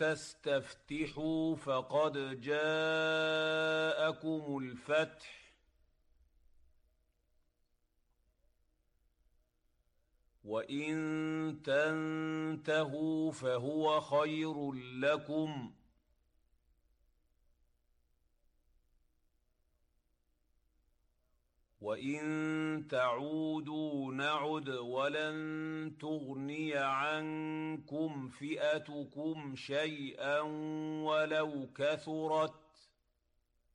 تستفتحوا فقد جاءكم الفتح وإن تنتهوا فهو خير لكم وإن تعودوا نعد ولن تغني عنكم فئتكم شيئا ولو كثرت